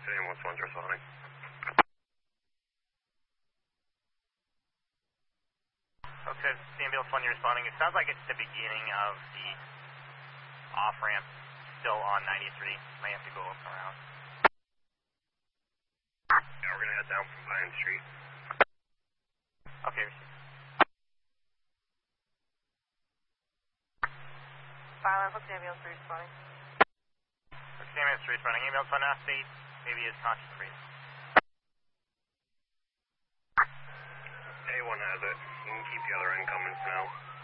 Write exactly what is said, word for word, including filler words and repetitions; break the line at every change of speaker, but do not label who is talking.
City ambulance one's responding.
Okay, ambulance one, you're responding. It sounds like it's the beginning of the off-ramp, still on ninety-three. Might have to go up and around.
Yeah, we're gonna head down from Pine Street.
Okay, received.
File, what's the ambulance three responding?
Okay, ambulance three responding. Ambulance one, last eight. Maybe is conscious breathing.
A one has it. You can keep the other incomings now.